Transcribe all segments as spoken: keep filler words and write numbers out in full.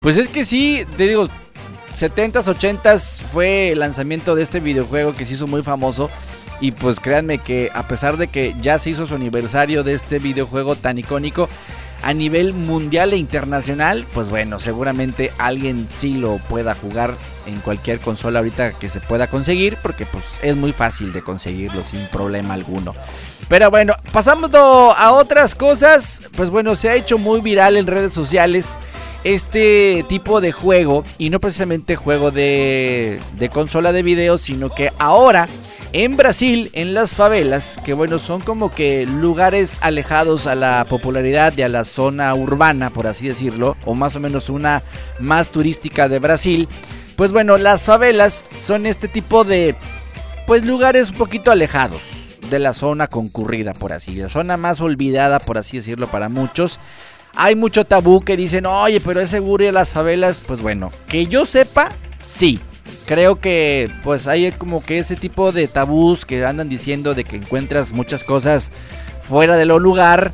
Pues es que sí, te digo, setentas, ochentas fue el lanzamiento de este videojuego que se hizo muy famoso. Y pues créanme que a pesar de que ya se hizo su aniversario de este videojuego tan icónico a nivel mundial e internacional, pues bueno, seguramente alguien sí lo pueda jugar en cualquier consola ahorita que se pueda conseguir, porque pues es muy fácil de conseguirlo sin problema alguno. Pero bueno, pasamos a otras cosas. Pues bueno, se ha hecho muy viral en redes sociales este tipo de juego, y no precisamente juego de, de consola de video, sino que ahora en Brasil, en las favelas, que bueno, son como que lugares alejados a la popularidad y a la zona urbana, por así decirlo, o más o menos una más turística de Brasil. Pues bueno, las favelas son este tipo de, pues, lugares un poquito alejados de la zona concurrida, por así, la zona más olvidada, por así decirlo, para muchos. Hay mucho tabú que dicen, oye, pero es seguro ir a las favelas. Pues bueno, que yo sepa, sí. Creo que pues hay como que ese tipo de tabús que andan diciendo de que encuentras muchas cosas fuera de lo lugar.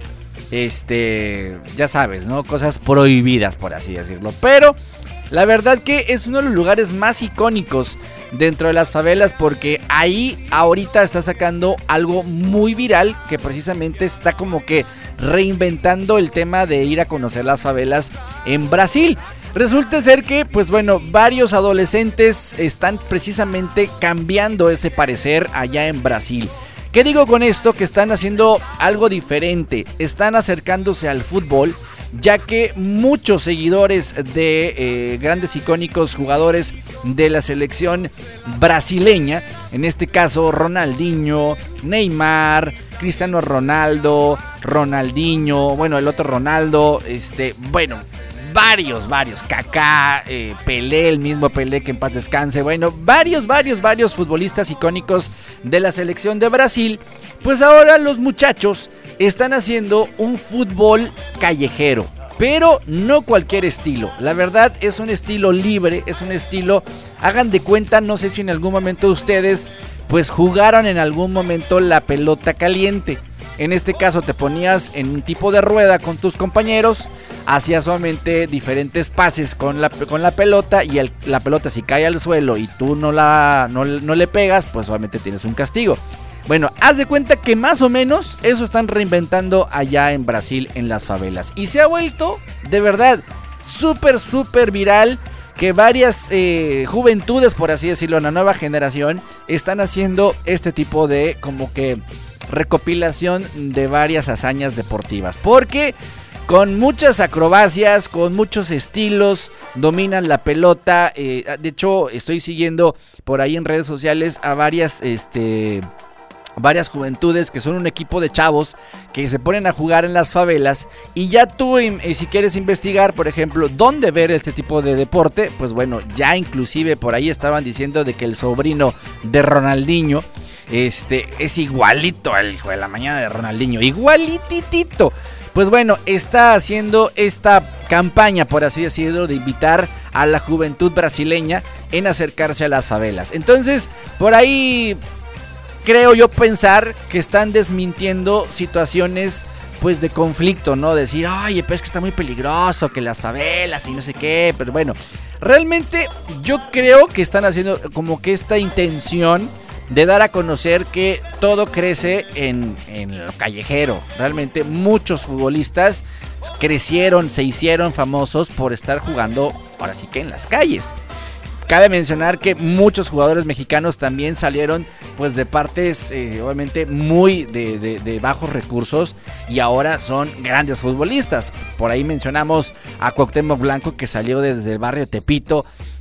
Este, ya sabes, ¿no? Cosas prohibidas, por así decirlo. Pero la verdad que es uno de los lugares más icónicos dentro de las favelas, porque ahí ahorita está sacando algo muy viral que precisamente está como que reinventando el tema de ir a conocer las favelas en Brasil. Resulta ser que, pues bueno, varios adolescentes están precisamente cambiando ese parecer allá en Brasil. ¿Qué digo con esto? Que están haciendo algo diferente, están acercándose al fútbol, ya que muchos seguidores de eh, grandes icónicos jugadores de la selección brasileña, en este caso Ronaldinho, Neymar, Cristiano Ronaldo, Ronaldinho, bueno, el otro Ronaldo, este, bueno, varios, varios, Kaká, eh, Pelé, el mismo Pelé, que en paz descanse, bueno, varios, varios, varios futbolistas icónicos de la selección de Brasil. Pues ahora los muchachos están haciendo un fútbol callejero, pero no cualquier estilo. La verdad es un estilo libre, es un estilo, hagan de cuenta, no sé si en algún momento ustedes pues jugaron en algún momento la pelota caliente. En este caso te ponías en un tipo de rueda con tus compañeros, hacías solamente diferentes pases con la, con la pelota, y el, la pelota si cae al suelo y tú no, la, no, no le pegas, pues obviamente tienes un castigo. Bueno, haz de cuenta que más o menos eso están reinventando allá en Brasil, en las favelas. Y se ha vuelto, de verdad, súper, súper viral, que varias eh, juventudes, por así decirlo, la nueva generación, están haciendo este tipo de como que recopilación de varias hazañas deportivas. Porque con muchas acrobacias, con muchos estilos, dominan la pelota. Eh, de hecho, estoy siguiendo por ahí en redes sociales a varias... este varias juventudes que son un equipo de chavos que se ponen a jugar en las favelas, y ya tú eh, si quieres investigar, por ejemplo, dónde ver este tipo de deporte, pues bueno, ya inclusive por ahí estaban diciendo de que el sobrino de Ronaldinho este es igualito al hijo de la mañana de Ronaldinho, igualititito. Pues bueno, está haciendo esta campaña, por así decirlo, de invitar a la juventud brasileña en acercarse a las favelas. Entonces, por ahí creo yo pensar que están desmintiendo situaciones pues de conflicto, ¿no? Decir, oye, pero es que está muy peligroso, que las favelas y no sé qué. Pero bueno, realmente yo creo que están haciendo como que esta intención de dar a conocer que todo crece en, en lo callejero. Realmente muchos futbolistas crecieron, se hicieron famosos por estar jugando, ahora sí que en las calles. Cabe mencionar que muchos jugadores mexicanos también salieron pues de partes eh, obviamente muy de, de, de bajos recursos, y ahora son grandes futbolistas. Por ahí mencionamos a Cuauhtémoc Blanco, que salió desde el barrio Tepito,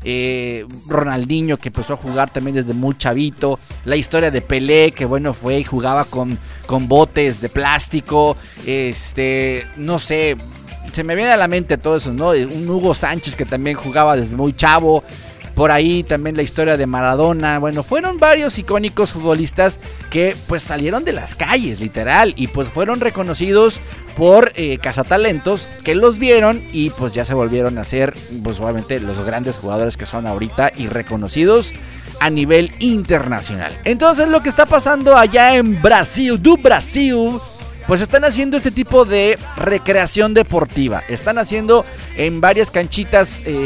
eh, Ronaldinho, que empezó a jugar también desde muy chavito, la historia de Pelé, que bueno, fue y jugaba con, con botes de plástico, este, no sé, se me viene a la mente todo eso, ¿no? Un Hugo Sánchez que también jugaba desde muy chavo. Por ahí también la historia de Maradona. Bueno, fueron varios icónicos futbolistas que pues salieron de las calles, literal, y pues fueron reconocidos por eh, cazatalentos que los vieron y pues ya se volvieron a ser pues obviamente los grandes jugadores que son ahorita y reconocidos a nivel internacional. Entonces lo que está pasando allá en Brasil, do Brasil, pues están haciendo este tipo de recreación deportiva. Están haciendo en varias canchitas eh,